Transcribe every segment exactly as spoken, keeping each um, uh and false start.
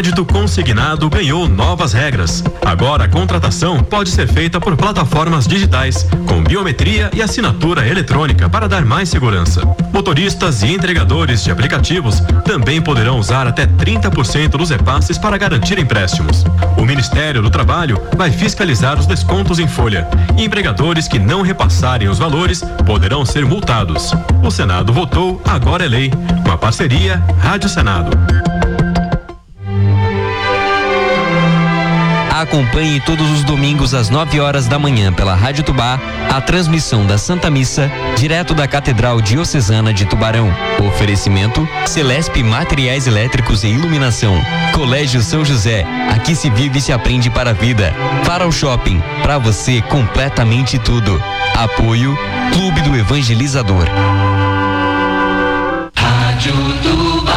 Crédito consignado ganhou novas regras. Agora a contratação pode ser feita por plataformas digitais, com biometria e assinatura eletrônica para dar mais segurança. Motoristas e entregadores de aplicativos também poderão usar até trinta por cento dos repasses para garantir empréstimos. O Ministério do Trabalho vai fiscalizar os descontos em folha. E empregadores que não repassarem os valores poderão ser multados. O Senado votou, agora é lei. Uma parceria Rádio Senado. Acompanhe todos os domingos às nove horas da manhã pela Rádio Tubá a transmissão da Santa Missa direto da Catedral Diocesana de Tubarão. Oferecimento Celesp Materiais Elétricos e Iluminação. Colégio São José, aqui se vive e se aprende para a vida. Farol Shopping, para você completamente tudo. Apoio Clube do Evangelizador. Rádio Tubá.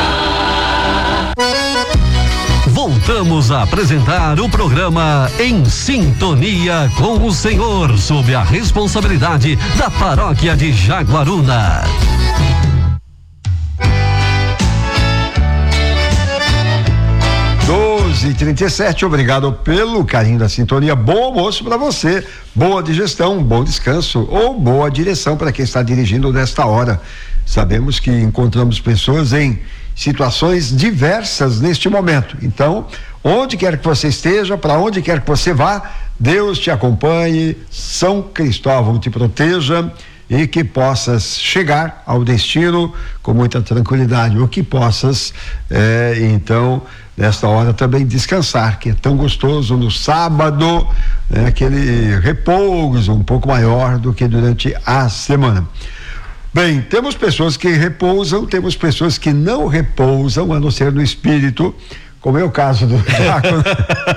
Voltamos a apresentar o programa Em Sintonia com o Senhor, sob a responsabilidade da Paróquia de Jaguaruna. doze e trinta e sete, obrigado pelo carinho da sintonia. Bom almoço para você, boa digestão, bom descanso ou boa direção para quem está dirigindo nesta hora. Sabemos que encontramos pessoas em situações diversas neste momento. Então, onde quer que você esteja, para onde quer que você vá, Deus te acompanhe, São Cristóvão te proteja e que possas chegar ao destino com muita tranquilidade, ou que possas, é, então, nesta hora também descansar, que é tão gostoso no sábado, né, aquele repouso um pouco maior do que durante a semana. Bem, temos pessoas que repousam, temos pessoas que não repousam, a não ser no espírito, como é o caso do diácono,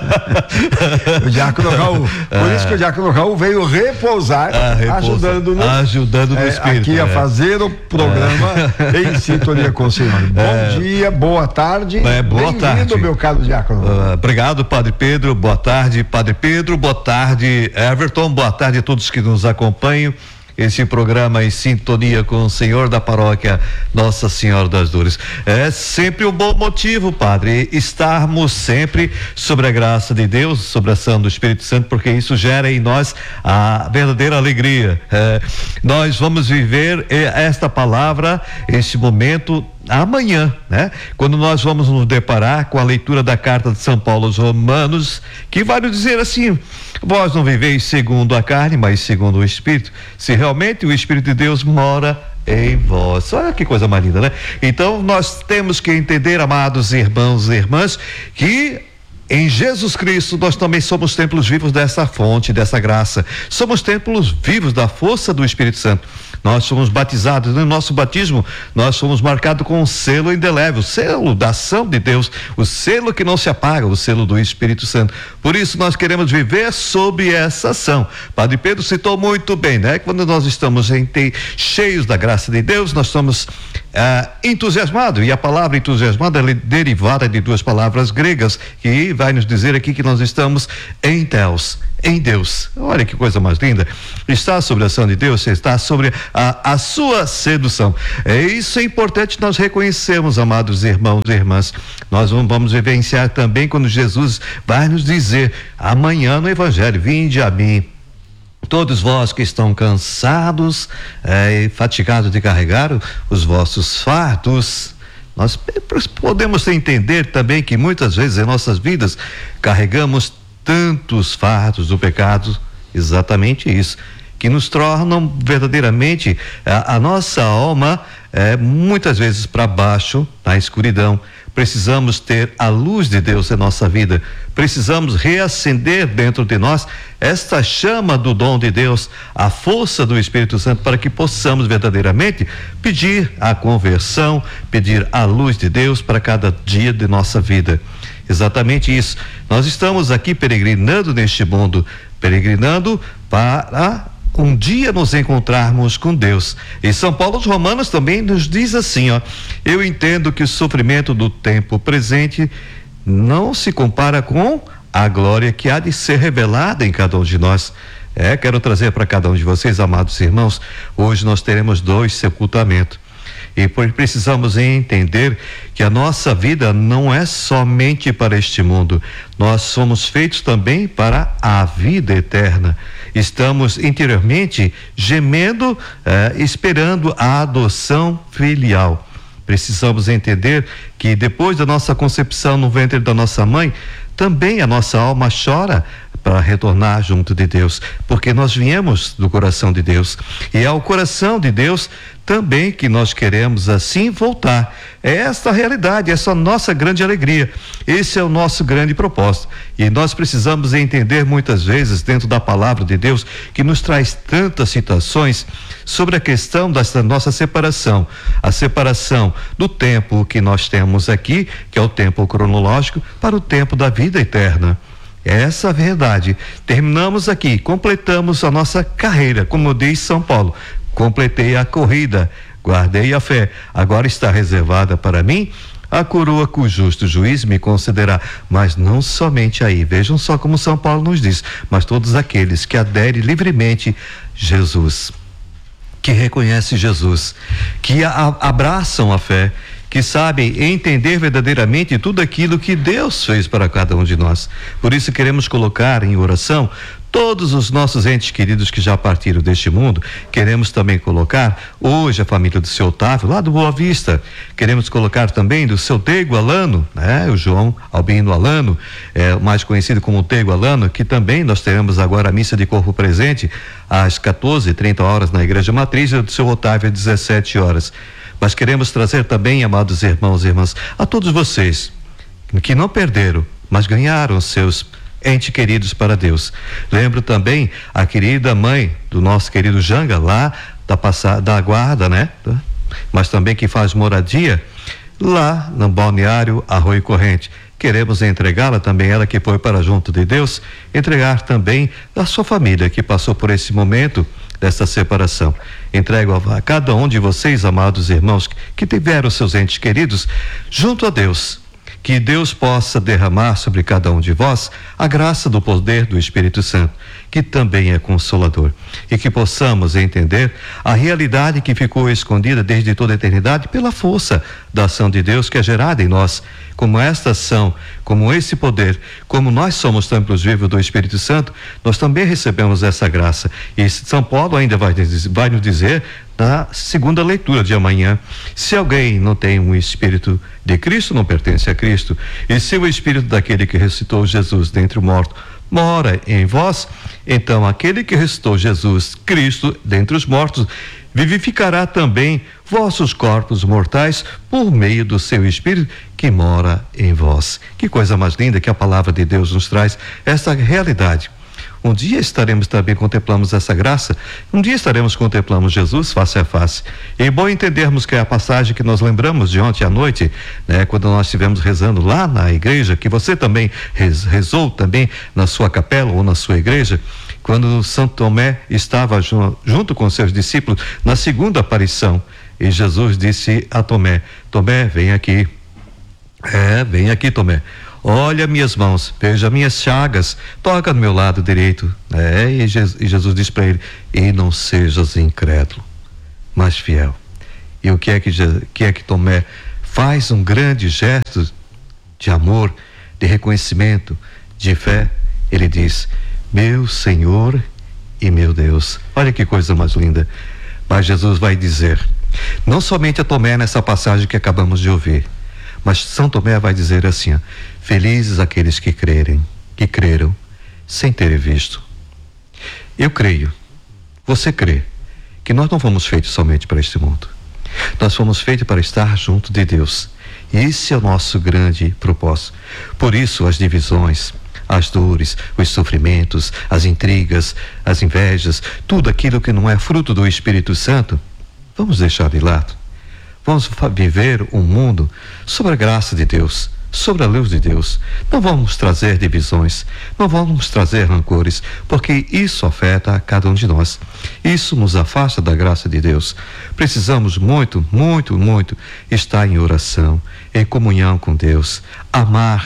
o diácono Raul. Por isso que o diácono Raul veio repousar, ah, ajudando-nos ajudando no é, espírito, aqui é. a fazer o programa é. Em sintonia com o Senhor. Bom é. dia, boa tarde. É, boa tarde, meu caro diácono. Uh, obrigado, Padre Pedro. Boa tarde, Padre Pedro. Boa tarde, Everton. Boa tarde a todos que nos acompanham. Esse programa Em Sintonia com o Senhor da Paróquia Nossa Senhora das Dores. É sempre um bom motivo, Padre, estarmos sempre sobre a graça de Deus, sobre a ação do Espírito Santo, porque isso gera em nós a verdadeira alegria. É, nós vamos viver esta palavra, este momento, amanhã, né? Quando nós vamos nos deparar com a leitura da carta de São Paulo aos Romanos, que vai nos dizer assim: vós não viveis segundo a carne, mas segundo o Espírito, se realmente o Espírito de Deus mora em vós. Olha que coisa mais linda, né? Então nós temos que entender, amados irmãos e irmãs, que em Jesus Cristo nós também somos templos vivos dessa fonte, dessa graça. Somos templos vivos da força do Espírito Santo. Nós somos batizados, no nosso batismo nós somos marcados com um selo indelével, o selo da ação de Deus, o selo que não se apaga, o selo do Espírito Santo. Por isso nós queremos viver sob essa ação. Padre Pedro citou muito bem, né? Quando nós estamos em, te, cheios da graça de Deus, nós somos ah, entusiasmados, e a palavra entusiasmado é derivada de duas palavras gregas, que vai nos dizer aqui que nós estamos em Deus, em Deus. Olha que coisa mais linda. Está sobre a ação de Deus, está sobre a, a sua sedução. É isso, é importante nós reconhecermos, amados irmãos e irmãs. Nós vamos vivenciar também quando Jesus vai nos dizer amanhã no Evangelho: vinde a mim, todos vós que estão cansados é, e fatigados de carregar os vossos fardos. Nós podemos entender também que muitas vezes em nossas vidas carregamos tantos fardos do pecado, exatamente isso, que nos tornam verdadeiramente a, a nossa alma é, muitas vezes para baixo, na escuridão. Precisamos ter a luz de Deus em nossa vida, precisamos reacender dentro de nós esta chama do dom de Deus, a força do Espírito Santo, para que possamos verdadeiramente pedir a conversão, pedir a luz de Deus para cada dia de nossa vida. Exatamente isso. Nós estamos aqui peregrinando neste mundo, peregrinando para um dia nos encontrarmos com Deus. E São Paulo aos Romanos também nos diz assim, ó: eu entendo que o sofrimento do tempo presente não se compara com a glória que há de ser revelada em cada um de nós. É, quero trazer para cada um de vocês, amados irmãos, hoje nós teremos dois sepultamentos. E por, precisamos entender que a nossa vida não é somente para este mundo. Nós somos feitos também para a vida eterna. Estamos interiormente gemendo, eh, esperando a adoção filial. Precisamos entender que depois da nossa concepção no ventre da nossa mãe, também a nossa alma chora para retornar junto de Deus, porque nós viemos do coração de Deus, e é ao coração de Deus também que nós queremos assim voltar. É esta a realidade, essa é a nossa grande alegria, esse é o nosso grande propósito, e nós precisamos entender muitas vezes dentro da palavra de Deus, que nos traz tantas citações sobre a questão dessa nossa separação, a separação do tempo que nós temos aqui, que é o tempo cronológico, para o tempo da vida eterna. Essa é a verdade. Terminamos aqui, completamos a nossa carreira, como diz São Paulo: completei a corrida, guardei a fé, agora está reservada para mim a coroa que o justo juiz me concederá. Mas não somente aí, vejam só como São Paulo nos diz, mas todos aqueles que aderem livremente Jesus, que reconhecem Jesus, que a, abraçam a fé, que sabem entender verdadeiramente tudo aquilo que Deus fez para cada um de nós. Por isso queremos colocar em oração todos os nossos entes queridos que já partiram deste mundo. Queremos também colocar hoje a família do seu Otávio, lá do Boa Vista. Queremos colocar também do seu Tego Alano, né? O João Albino Alano, é, mais conhecido como Tego Alano, que também nós teremos agora a missa de corpo presente às quatorze e trinta horas na Igreja Matriz, e do seu Otávio às dezessete horas. Mas queremos trazer também, amados irmãos e irmãs, a todos vocês que não perderam, mas ganharam seus entes queridos para Deus. Lembro também a querida mãe do nosso querido Janga, lá da, passada, da guarda, né? Mas também que faz moradia lá no balneário Arroio Corrente. Queremos entregá-la também, ela que foi para junto de Deus, entregar também a sua família que passou por esse momento desta separação. Entrego a cada um de vocês, amados irmãos, que tiveram seus entes queridos junto a Deus. Que Deus possa derramar sobre cada um de vós a graça do poder do Espírito Santo, que também é consolador, e que possamos entender a realidade que ficou escondida desde toda a eternidade pela força da ação de Deus que é gerada em nós. Como esta ação, como esse poder, como nós somos templos vivos do Espírito Santo, nós também recebemos essa graça. E São Paulo ainda vai, vai nos dizer na segunda leitura de amanhã: se alguém não tem um Espírito de Cristo, não pertence a Cristo. E se o Espírito daquele que ressuscitou Jesus dentre os mortos mora em vós, então aquele que ressuscitou Jesus Cristo dentre os mortos vivificará também vossos corpos mortais por meio do seu Espírito que mora em vós. Que coisa mais linda que a palavra de Deus nos traz, essa realidade. Um dia estaremos também contemplando essa graça, um dia estaremos contemplando Jesus face a face. E é bom entendermos que é a passagem que nós lembramos de ontem à noite, né, quando nós estivemos rezando lá na igreja, que você também rezou também na sua capela ou na sua igreja, quando Santo Tomé estava junto com seus discípulos na segunda aparição, e Jesus disse a Tomé: Tomé, vem aqui. É, vem aqui, Tomé. Olha minhas mãos, veja minhas chagas, toca no meu lado direito. É, e Jesus, e Jesus diz para ele: e não sejas incrédulo, mas fiel. E o que é que, que é que Tomé faz? Um grande gesto de amor, de reconhecimento, de fé. Ele diz: meu Senhor e meu Deus. Olha que coisa mais linda. Mas Jesus vai dizer, não somente a Tomé nessa passagem que acabamos de ouvir, mas São Tomé vai dizer assim: ó, felizes aqueles que crerem, que creram sem terem visto. Eu creio, você crê, que nós não fomos feitos somente para este mundo. Nós fomos feitos para estar junto de Deus. E esse é o nosso grande propósito. Por isso as divisões, as dores, os sofrimentos, as intrigas, as invejas, tudo aquilo que não é fruto do Espírito Santo, vamos deixar de lado. Vamos viver um mundo sobre a graça de Deus, sobre a luz de Deus. Não vamos trazer divisões, não vamos trazer rancores, porque isso afeta a cada um de nós. Isso nos afasta da graça de Deus. Precisamos muito, muito, muito estar em oração, em comunhão com Deus, amar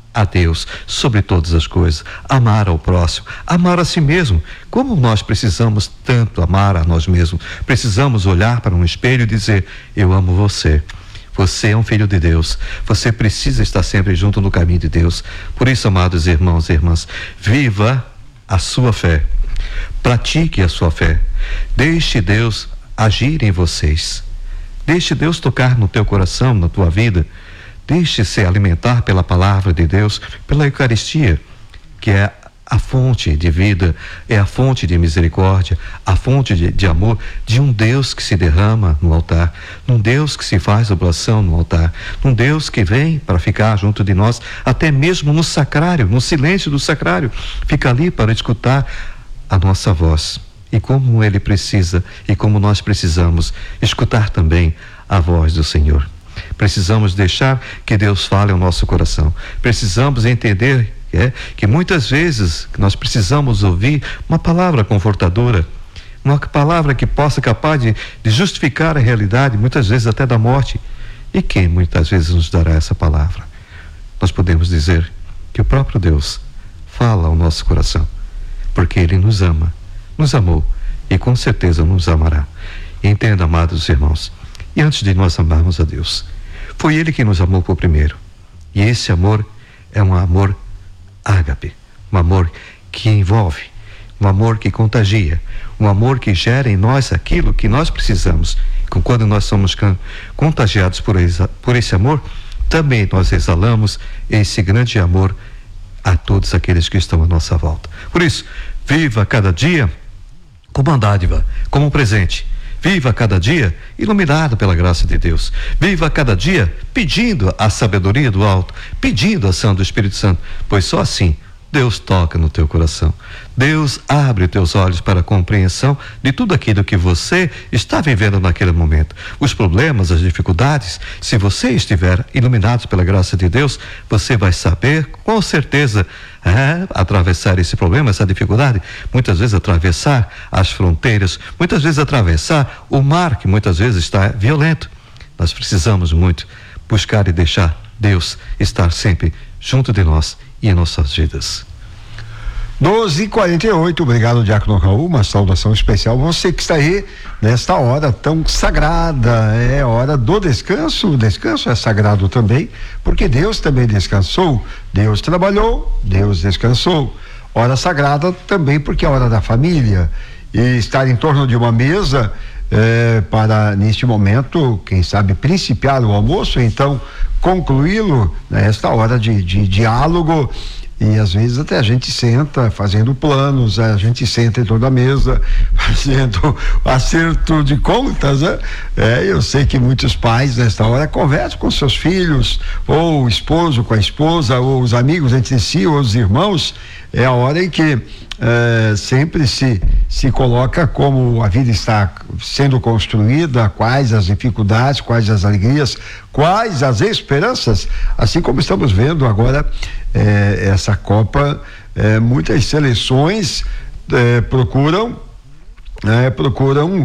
a Deus sobre todas as coisas, amar ao próximo, amar a si mesmo. Como nós precisamos tanto amar a nós mesmos, precisamos olhar para um espelho e dizer: eu amo você. Você é um filho de Deus. Você precisa estar sempre junto no caminho de Deus. Por isso, amados irmãos e irmãs, viva a sua fé. Pratique a sua fé. Deixe Deus agir em vocês. Deixe Deus tocar no teu coração, na tua vida. Deixe-se alimentar pela palavra de Deus, pela Eucaristia, que é a fonte de vida, é a fonte de misericórdia, a fonte de, de amor de um Deus que se derrama no altar, num Deus que se faz oblação no altar, num Deus que vem para ficar junto de nós, até mesmo no sacrário, no silêncio do sacrário, fica ali para escutar a nossa voz. E como Ele precisa, e como nós precisamos escutar também a voz do Senhor. Precisamos deixar que Deus fale ao nosso coração. Precisamos entender é, que muitas vezes nós precisamos ouvir uma palavra confortadora, uma palavra que possa capaz de, de justificar a realidade, muitas vezes até da morte. E quem muitas vezes nos dará essa palavra? Nós podemos dizer que o próprio Deus fala ao nosso coração, porque Ele nos ama, nos amou e com certeza nos amará. E entenda, amados irmãos, e antes de nós amarmos a Deus, foi Ele que nos amou por primeiro. E esse amor é um amor ágape, um amor que envolve, um amor que contagia, um amor que gera em nós aquilo que nós precisamos. E quando nós somos contagiados por esse, por esse amor, também nós exalamos esse grande amor a todos aqueles que estão à nossa volta. Por isso, viva cada dia como uma dádiva, como um presente. Viva cada dia iluminado pela graça de Deus. Viva cada dia pedindo a sabedoria do alto, pedindo a ação do Espírito Santo, pois só assim Deus toca no teu coração. Deus abre os teus olhos para a compreensão de tudo aquilo que você está vivendo naquele momento. Os problemas, as dificuldades, se você estiver iluminado pela graça de Deus, você vai saber com certeza é, atravessar esse problema, essa dificuldade, muitas vezes atravessar as fronteiras, muitas vezes atravessar o mar que muitas vezes está violento. Nós precisamos muito buscar e deixar Deus estar sempre junto de nós e em nossas vidas. doze e quarenta e oito, obrigado, Diácono Raul, uma saudação especial. Você que está aí nesta hora tão sagrada, é hora do descanso. O descanso é sagrado também, porque Deus também descansou. Deus trabalhou, Deus descansou. Hora sagrada também porque é a hora da família. E estar em torno de uma mesa é, para, neste momento, quem sabe, principiar o almoço, então concluí-lo nesta hora de, de diálogo. E às vezes até a gente senta fazendo planos, a gente senta em toda a mesa fazendo acerto de contas, né? É, eu sei que muitos pais nesta hora conversam com seus filhos, ou o esposo com a esposa, ou os amigos entre si, ou os irmãos. É a hora em que é, sempre se, se coloca como a vida está sendo construída, quais as dificuldades, quais as alegrias, quais as esperanças, assim como estamos vendo agora é, essa Copa, é, muitas seleções é, procuram É, procuram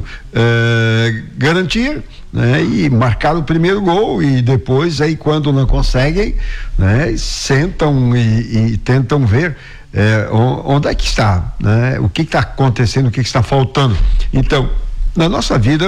é, garantir, né, e marcar o primeiro gol, e depois aí quando não conseguem, né, sentam e, e tentam ver é, onde é que está, né, o que está acontecendo, o que está faltando. Então, na nossa vida,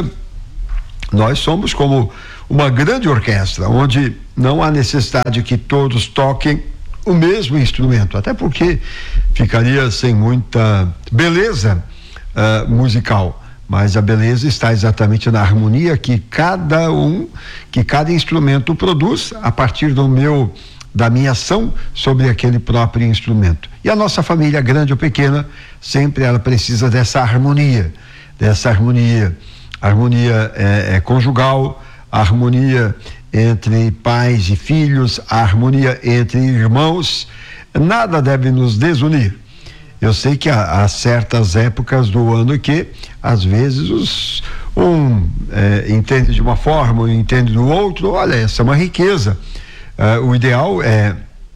nós somos como uma grande orquestra, onde não há necessidade que todos toquem o mesmo instrumento, até porque ficaria sem muita beleza Uh, musical, mas a beleza está exatamente na harmonia que cada um, que cada instrumento produz a partir do meu, da minha ação sobre aquele próprio instrumento. E a nossa família, grande ou pequena, sempre ela precisa dessa harmonia, dessa harmonia, harmonia é, é conjugal, a harmonia entre pais e filhos, a harmonia entre irmãos. Nada deve nos desunir. Eu sei que há, há certas épocas do ano que, às vezes, os, um é, entende de uma forma, um entende do outro. Olha, essa é uma riqueza. Uh, o ideal é,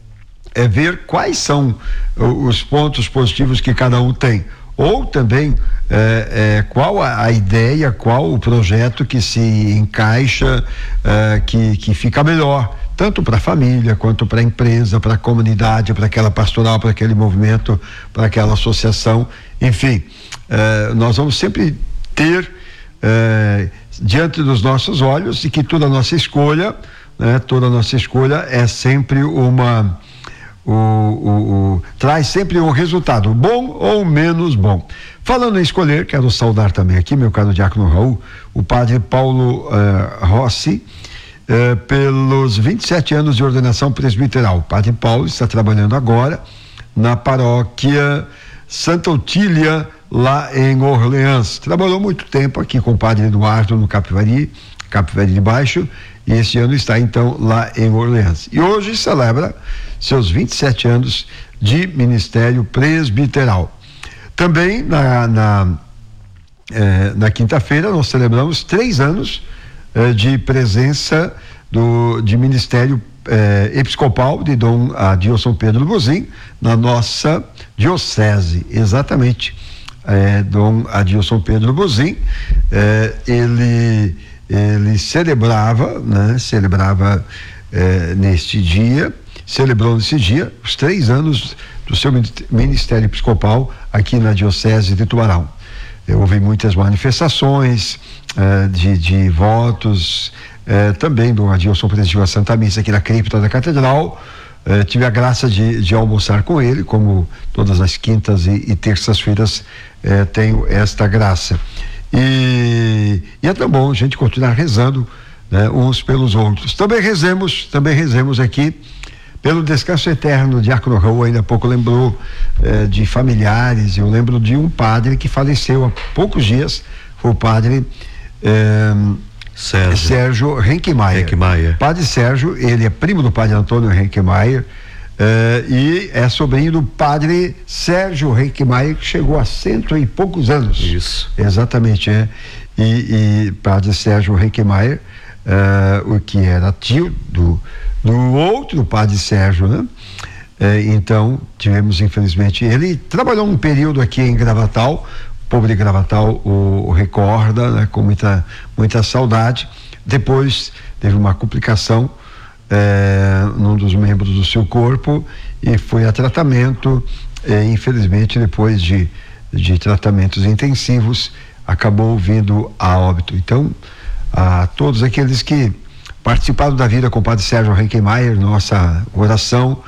é ver quais são os pontos positivos que cada um tem. Ou também é, é, qual a, a ideia, qual o projeto que se encaixa, é, que, que fica melhor tanto para a família, quanto para a empresa, para a comunidade, para aquela pastoral, para aquele movimento, para aquela associação, enfim, eh, nós vamos sempre ter eh, diante dos nossos olhos e que toda a nossa escolha, né, toda a nossa escolha é sempre uma o, o, o, traz sempre um resultado bom ou menos bom. Falando em escolher, quero saudar também aqui meu caro diácono Raul, o padre Paulo uh, Rossi, uh, pelos vinte e sete anos de ordenação presbiteral. O padre Paulo está trabalhando agora na paróquia Santa Otília, lá em Orleans. Trabalhou muito tempo aqui com o padre Eduardo no Capivari, Capivari de Baixo, e esse ano está então lá em Orleans. E hoje celebra seus vinte e sete anos de ministério presbiteral. Também na, na, eh, na quinta-feira nós celebramos três anos eh, de presença do, de ministério eh, episcopal de Dom Adilson Pedro Bozin na nossa diocese, exatamente. Eh, Dom Adilson Pedro Bozin, eh, ele ele celebrava, né, celebrava eh, neste dia, celebrou nesse dia os três anos do seu ministério episcopal aqui na diocese de Tubarão. Eu houve muitas manifestações eh, de, de votos, eh, também do Adilson presidiu a Santa Missa aqui na cripta da Catedral. Eh, tive a graça de, de almoçar com ele, como todas as quintas e, e terças-feiras eh, tenho esta graça. E, e é tão bom a gente continuar rezando, né, uns pelos outros. Também rezemos, também rezemos aqui pelo descanso eterno. O diácono Raul ainda há pouco lembrou eh, de familiares. Eu lembro de um padre que faleceu há poucos dias, foi o padre eh, Sérgio, Sérgio Renkmeier. Renkmeier. Padre Sérgio, ele é primo do padre Antônio Renkmeier, eh, e é sobrinho do padre Sérgio Renkmeier, que chegou a cento e poucos anos. Isso. Exatamente, é. E, e padre Sérgio Renkmeier, eh, o que era tio do do outro padre Sérgio, né? É, então, tivemos, infelizmente, ele trabalhou um período aqui em Gravatal, o povo de Gravatal o, o recorda, né? Com muita, muita saudade. Depois teve uma complicação é, num dos membros do seu corpo e foi a tratamento, é, infelizmente, depois de, de tratamentos intensivos, acabou vindo a óbito. Então, a todos aqueles que participaram da vida com o padre Sérgio Renkmeier, nossa oração,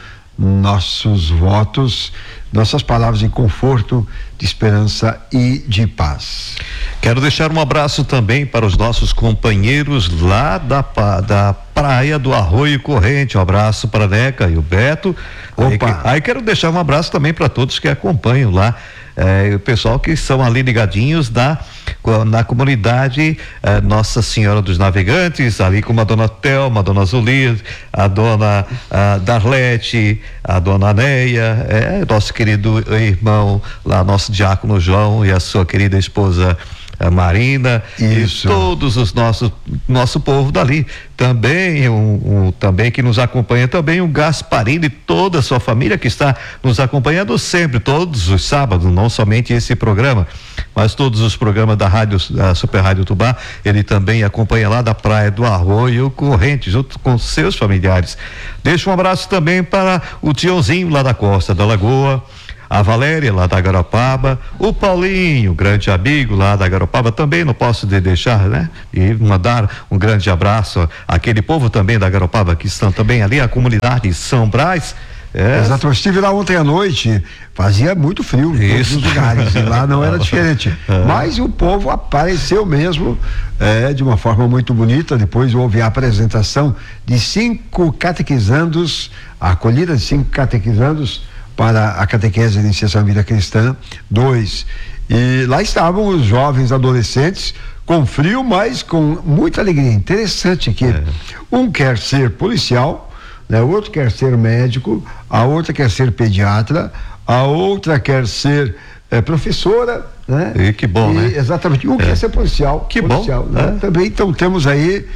nossos votos, nossas palavras de conforto, de esperança e de paz. Quero deixar um abraço também para os nossos companheiros lá da, da praia do Arroio Corrente. Um abraço para a Neca e o Beto. Opa! Aí, aí quero deixar um abraço também para todos que acompanham lá. É, o pessoal que são ali ligadinhos na, na comunidade é, Nossa Senhora dos Navegantes, ali como a dona Thelma, a dona Zulir, a dona a Darlete, a dona Neia, é, nosso querido irmão lá, nosso diácono João e a sua querida esposa a Marina. Isso. E todos os nossos nosso povo dali também um, um também que nos acompanha também o Gasparini e toda a sua família que está nos acompanhando sempre todos os sábados, não somente esse programa, mas todos os programas da rádio, da Super Rádio Tubá, ele também acompanha lá da praia do Arroio Corrente junto com seus familiares. Deixa um abraço também para o tiozinho lá da Costa da Lagoa, a Valéria lá da Garopaba, o Paulinho, grande amigo lá da Garopaba, também não posso de deixar, né? E mandar um grande abraço àquele povo também da Garopaba que estão também ali, a comunidade São Brás. É. Exato, eu estive lá ontem à noite, fazia muito frio em todos os lugares, e lá não era diferente, é. Mas o povo apareceu mesmo, é, de uma forma muito bonita. Depois houve a apresentação de cinco catequizandos, a acolhida de cinco catequizandos para a catequese de iniciação à vida cristã dois, e lá estavam os jovens adolescentes com frio, mas com muita alegria. Interessante que é. Um quer ser policial, né? O outro quer ser médico, a outra quer ser pediatra, a outra quer ser é, professora, né? E que bom, e, né? Exatamente, um é. quer ser policial, que policial, bom, né? É. Também, então temos aí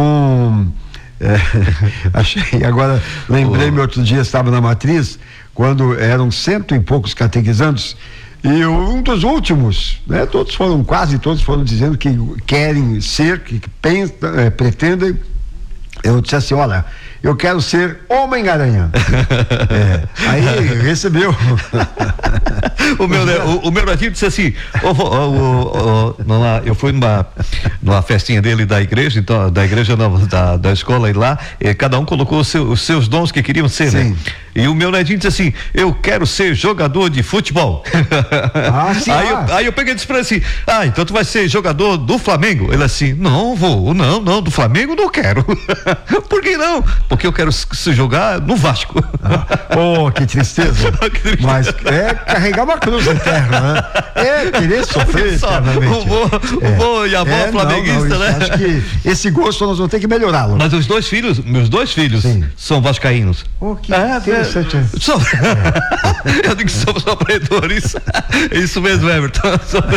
um é, achei, agora lembrei-me, outro dia estava na matriz, quando eram cento e poucos catequizandos, e um dos últimos, né? Todos foram, quase todos foram dizendo que querem ser, que pensam, é, pretendem eu disse assim, olha, eu quero ser Homem-Aranha. é, aí recebeu. o, meu, o, o meu netinho disse assim, oh, oh, oh, oh, numa, eu fui numa, numa festinha dele da igreja, então, da igreja não, da, da escola, e lá, e cada um colocou os, seu, os seus dons que queriam ser, sim, né? E o meu netinho disse assim, eu quero ser jogador de futebol. Ah, sim, aí, ah. eu, aí eu peguei e disse pra ele assim, ah, então tu vai ser jogador do Flamengo? Ele assim, não vou, não, não, do Flamengo não quero. Por que não? Porque eu quero se jogar no Vasco. Oh, que tristeza. que tristeza. Mas é carregar uma cruz na terra, né? É querer sofrer. Só, o vô, é. o vô e a avó é, flamenguista, não, não, né? Acho que esse gosto nós vamos ter que melhorá-lo. Mas os dois filhos, meus dois filhos, sim, são vascaínos. Oh, que é, interessante. É, só, é. Eu digo que são sofredores. Isso mesmo, Everton.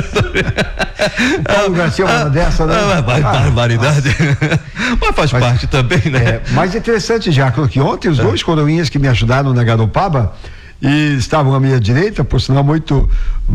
Paulo Garcia, uma ah, dessa, né? Ah, barbaridade. Ah, mas faz mas, parte também, né? É, mas é interessante, Jácaro, que ontem os é. dois coroinhas que me ajudaram na Garopaba e estavam à minha direita, por sinal muito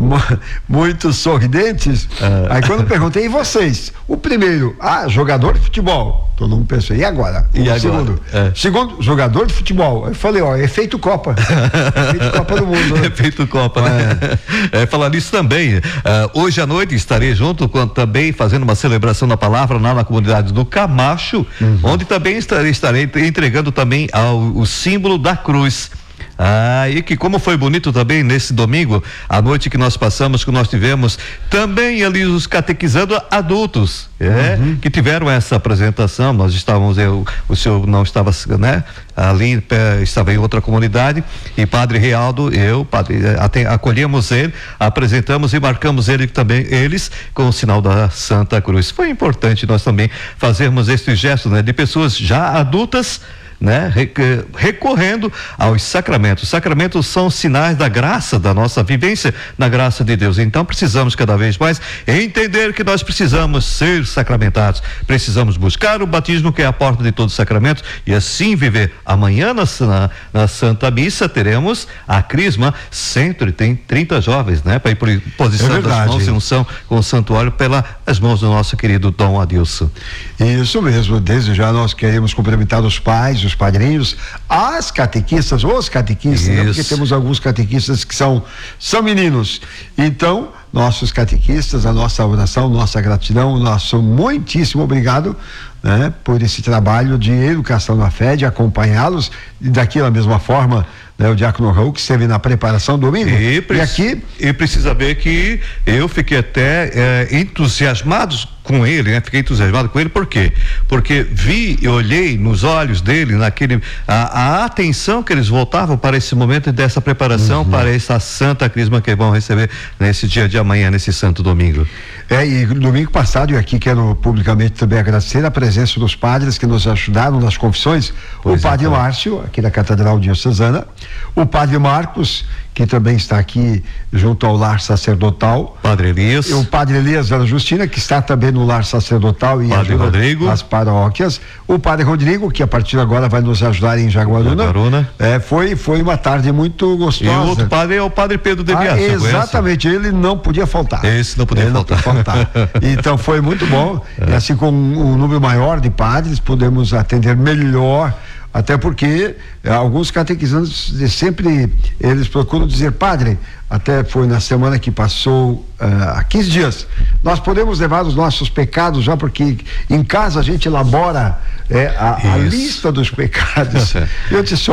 muito sorridentes. É. Aí quando eu perguntei, e vocês? O primeiro, ah, jogador de futebol. Todo mundo pensou, e agora? E o agora? Segundo, é. segundo, jogador de futebol. Eu falei, ó, efeito Copa. Efeito Copa do Mundo. Né? Efeito Copa, né? É. É, falar nisso também, uh, hoje à noite estarei junto com também fazendo uma celebração da palavra lá na comunidade do Camacho, uhum, onde também estarei, estarei entregando também ao, o símbolo da cruz. Ah, e que como foi bonito também nesse domingo, a noite que nós passamos, que nós tivemos também ali os catequizando adultos, é, uhum, que tiveram essa apresentação. Nós estávamos, eu, o senhor não estava, né? Ali estava em outra comunidade e Padre Realdo, eu, padre, até, acolhemos ele, apresentamos e marcamos ele também, eles com o sinal da Santa Cruz. Foi importante nós também fazermos esse gesto, né? De pessoas já adultas, né? Recorrendo aos sacramentos. Os sacramentos são sinais da graça, da nossa vivência na graça de Deus. Então precisamos cada vez mais entender que nós precisamos ser sacramentados, precisamos buscar o batismo, que é a porta de todos os sacramentos, e assim viver. Amanhã na, na, na Santa Missa teremos a crisma, cento e trinta jovens, né? Para ir por posição é das mãos e unção com o santuário pelas mãos do nosso querido Dom Adilson. Isso mesmo, desde já nós queremos cumprimentar os pais, os padrinhos, as catequistas, os catequistas, né? Porque temos alguns catequistas que são, são meninos. Então, nossos catequistas, a nossa oração, nossa gratidão, o nosso muitíssimo obrigado, né? Por esse trabalho de educação na fé, de acompanhá-los, e daquela mesma forma, né, o diácono Raul, que esteve na preparação do domingo. E, e aqui. E precisa ver que eu fiquei até é, entusiasmado com ele, né? Fiquei entusiasmado com ele, por quê? Porque vi e olhei nos olhos dele, naquele, a, a atenção que eles voltavam para esse momento dessa preparação, uhum, para essa santa crisma que vão receber nesse dia de amanhã, nesse santo domingo. É, e domingo passado, e aqui quero publicamente também agradecer a presença dos padres que nos ajudaram nas confissões, pois o padre é, Márcio, aqui da Catedral Diocesana, o padre Marcos, que também está aqui junto ao lar sacerdotal. Padre Elias. E o padre Elias Vera Justina, que está também no lar sacerdotal e padre ajuda Rodrigo. as paróquias. O padre Rodrigo, que a partir de agora vai nos ajudar em Jaguaruna. Jaguaruna. É, foi, foi uma tarde muito gostosa. E o outro padre é o padre Pedro de Bias. Ah, exatamente, ele não podia faltar. Esse não podia ele faltar. Não podia faltar. Então foi muito bom. É. E assim, com um número maior de padres, podemos atender melhor. Até porque eh, alguns catequizandos sempre eles procuram dizer, padre, até foi na semana que passou, uh, há quinze dias, nós podemos levar os nossos pecados já, porque em casa a gente elabora eh, a, a lista dos pecados. Eu disse,